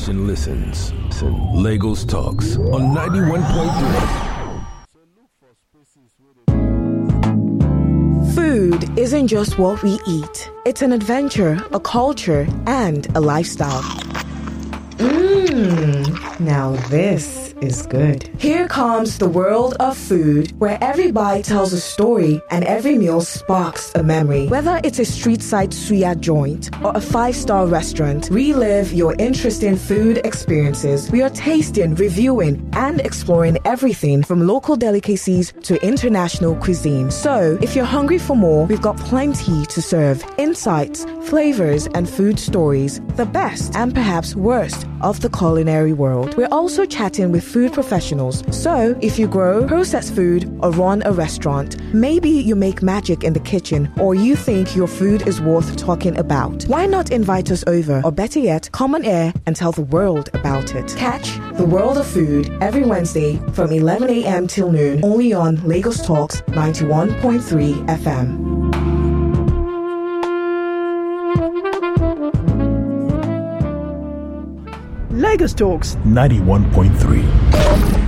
nation listens. Lagos Talks on 91.3. Food isn't just what we eat. It's an adventure, a culture, and a lifestyle. Now this is good. Here comes the world of food, where every bite tells a story and every meal sparks a memory. Whether it's a street-side suya joint or a 5-star restaurant, relive your interesting food experiences. We are tasting, reviewing, and exploring everything from local delicacies to international cuisine. So, if you're hungry for more, we've got plenty to serve. Insights, flavors, and food stories. The best and perhaps worst of the culinary world. We're also chatting with food professionals. So, if you grow, process food, or run a restaurant, maybe you make magic in the kitchen, or you think your food is worth talking about. Why not invite us over, or better yet, come on air and tell the world about it? Catch The World of Food every Wednesday from 11 a.m. till noon, only on Lagos Talks 91.3 FM. Lagos Talks 91.3.